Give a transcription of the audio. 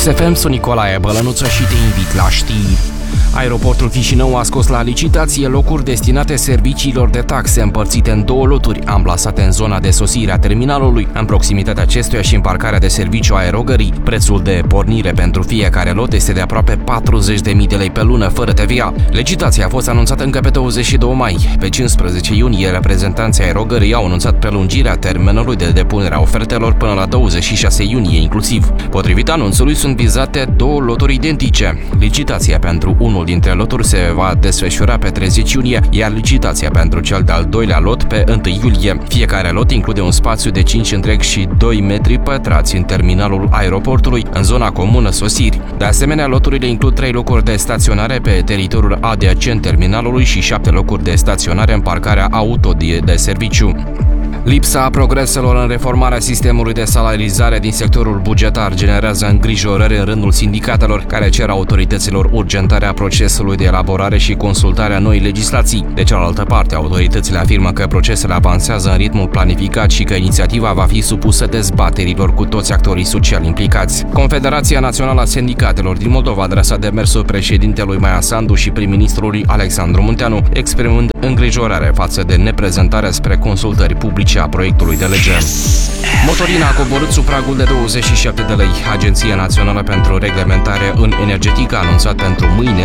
FM, sunt Nicolae Bălănuță și te invit la știri. Aeroportul Chișinău a scos la licitație locuri destinate serviciilor de taxe împărțite în două loturi, amplasate în zona de sosire a terminalului, în proximitatea acestuia și în parcarea de serviciu aerogării. Prețul de pornire pentru fiecare lot este de aproape 40.000 de lei pe lună, fără TVA. Licitația a fost anunțată încă pe 22 mai. Pe 15 iunie, reprezentanții aerogării au anunțat prelungirea termenului de depunere a ofertelor până la 26 iunie inclusiv. Potrivit anunțului, sunt vizate două loturi identice. Licitația pentru unul dintre loturi se va desfășura pe 30 iunie, iar licitația pentru cel de-al doilea lot pe 1 iulie. Fiecare lot include un spațiu de 5 întreg și 2 metri pătrați în terminalul aeroportului, în zona comună sosiri. De asemenea, loturile includ 3 locuri de staționare pe teritoriul adiacent terminalului și 7 locuri de staționare în parcarea auto de serviciu. Lipsa progreselor în reformarea sistemului de salarizare din sectorul bugetar generează îngrijorări în rândul sindicatelor, care cer autorităților urgentarea procesului de elaborare și consultarea noii legislații. De cealaltă parte, autoritățile afirmă că procesele avansează în ritmul planificat și că inițiativa va fi supusă dezbaterilor cu toți actorii sociali implicați. Confederația Națională a Sindicatelor din Moldova adresa demersul președintelui Maia Sandu și prim-ministrului Alexandru Munteanu, exprimând îngrijorare față de neprezentarea spre consultări publice a proiectului de lege. Motorina a coborât sub pragul de 27 de lei. Agenția Națională pentru Reglementare în Energetică a anunțat pentru mâine